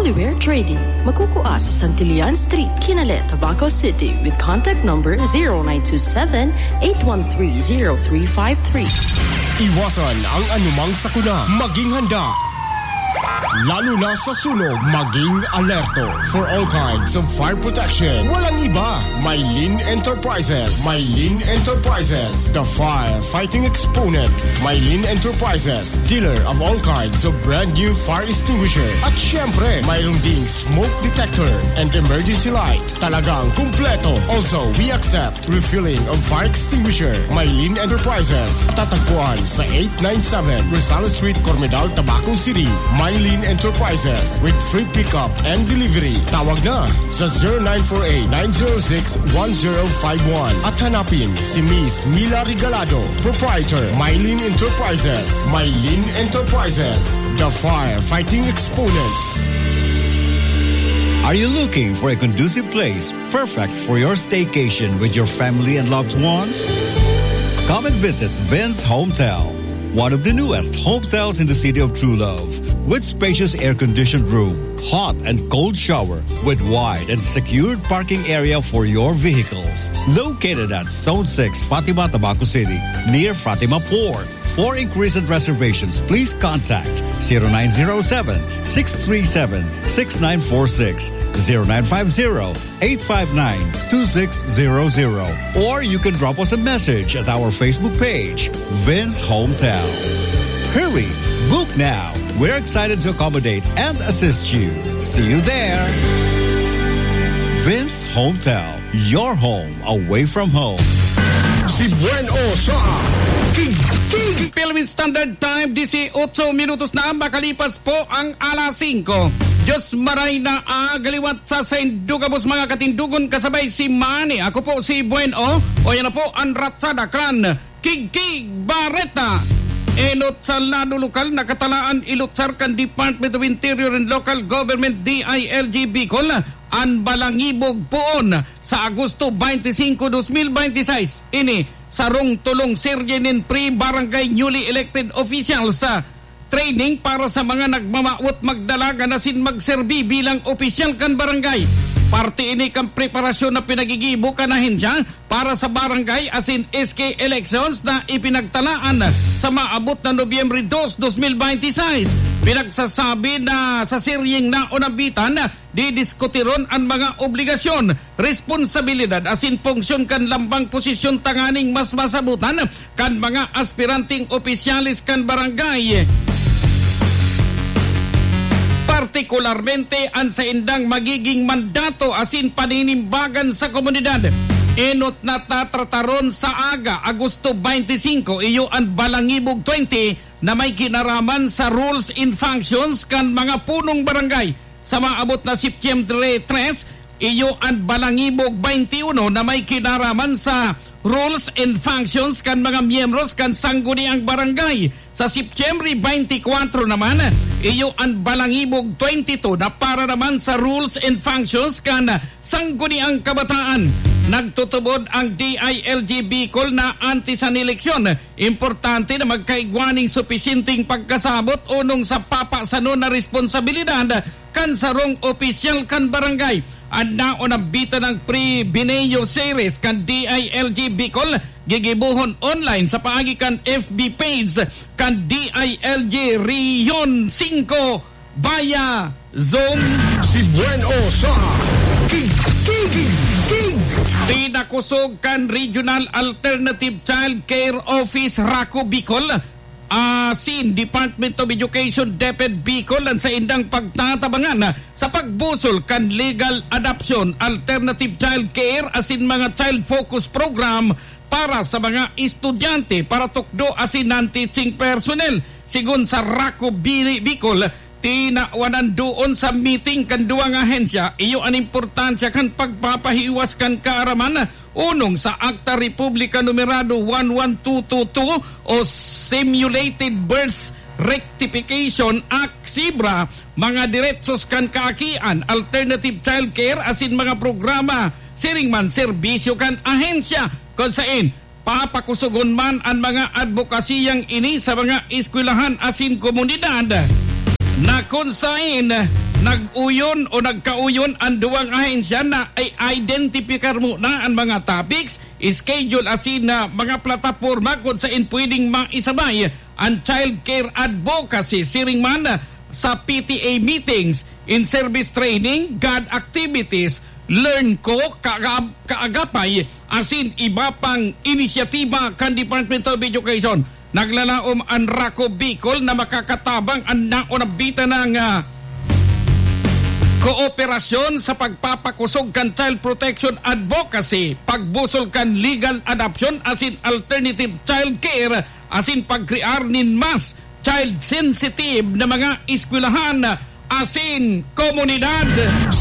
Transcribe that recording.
Anywhere Trading. Magkukuha sa Santillan Street, Kinale, Tabaco City with contact number 0927-813-0353. Iwasan ang anumang sakuna. Maging handa. Lalo na sa sunog, maging alerto. For all kinds of fire protection, walang iba. Maylin Enterprises. Maylin Enterprises, the fire-fighting exponent. Maylin Enterprises, dealer of all kinds of brand new fire extinguisher. At syempre, mayroon ding smoke detector and emergency light. Talagang kumpleto. Also, we accept refilling of fire extinguisher. Maylin Enterprises, tatagpuan sa 897 Rosales Street, Cormedal, Tabaco City. Maylin Enterprises with free pickup and delivery. Tawag na sa 0948-906-1051 at hanapin si Miss Mila Regalado, proprietor, Maylin Enterprises. Maylin Enterprises, the fire-fighting exponent. Are you looking for a conducive place perfect for your staycation with your family and loved ones? Come and visit Vince Hometel, one of the newest hotels in the city of True Love, with spacious air-conditioned room, hot and cold shower, with wide and secured parking area for your vehicles. Located at Zone 6, Fatima, Tabaco City, near Fatima Port. For inquiries and reservations, please contact 0907-637-6946, 0950-859-2600, or you can drop us a message at our Facebook page, Vince Hometel. Hurry! Book now! We're excited to accommodate and assist you. See you there! Vince Hometel, your home away from home. Si Bueno sa Philippine Standard Time, 18 minutos na makalipas po ang alas 5. Diyos maray na agaliwat sa Saindugabos mga katindugon kasabay si Manny. Ako po si Bueno. O yan na po ang ratsada kan Kigkig Barreta. Elot sa lado lokal, nakatalaan ilutsar kan Department of Interior and Local Government DILG Bicol ang balangibog poon sa Agosto 25, 2026. Ini sarong tulong serye nin pre-barangay newly elected officials sa training para sa mga nagmamaot magdalaga na sin magserbi bilang opisyal kan barangay. Parte ini kang preparasyon na pinagigibo kanahin siya para sa barangay as in SK elections na ipinagtalaan sa maabot na Nobyembre 2, 2026. Pinagsasabi na sa seryeng naunabitan didiskutiron ang mga obligasyon, responsibilidad as in funksyon kan lambang posisyon tanganing mas masabutan kan mga aspiranting opisyalis kan barangay. Partikularmente ang sa indang magiging mandato asin paninimbagan sa komunidad. Enot na tatrataron sa aga Agosto 25 iyo ang balangibog 20 na may kinaraman sa rules and functions kan mga punong barangay. Sa maabot na Septyembre 3 iyo ang balangibog 21 na may kinaraman sa rules and functions kan mga miyembros kan sangguniang barangay. Sa Septyembre 24 naman, iyo ang balangibog 22 na para naman sa rules and functions kan sangguniang kabataan. Nagtutubod ang DILG Bicol na anti-saneleksyon. Importante na magkaigwaning supisyenteng pagkasabot unong sa papasano na responsibilidad kan sarong opisyal kan barangay. Ang naunabita ng pre-Bineo series kan DILG Bicol gigibuhon online sa paagi kan FB page kan DILG Rion 5 Baya Zone. Si Bueno sa Tinakusog kan Regional Alternative Child Care Office Raco Bicol. Sin Department of Education DepEd Bicol ang sa indang pagtatabangan sa pagbusol kan legal adoption, alternative child care asin mga child focus program para sa mga estudyante para tukdo asin non-teaching personnel. Sigun sa Raco Bicol, tinawanan doon sa meeting kan duwang ahensya, iyo ang importansya kan pagpapahiwas kan kaaraman unong sa Akta Republika Numerado 11222 o Simulated Birth Rectification Act SIBRA, mga diretsos kan kaakian, alternative child care asin mga programa siring man serbisyo kan ahensya kung saan papakusugon man ang mga advokasiyang ini sa mga eskwelahan asin komunidad na kung saan nag-uyon o nagkauyon ang duwang ahensya na ay identifikar mo na ang mga topics, schedule asin na mga plataforma kung saan pwedeng maisabay ang child care advocacy siring man sa PTA meetings, in-service training, GAD activities, learn ko, kaagapay, asin iba pang inisyatiba kan Department of Education. Naglalaom ang Raco Bicol na makakatabang ang naunabita ng kooperasyon sa pagpapakusog kan child protection advocacy, pagbusol kan legal adoption asin alternative child care, asin pagkrear nin mas child sensitive na mga eskwelahan asin komunidad.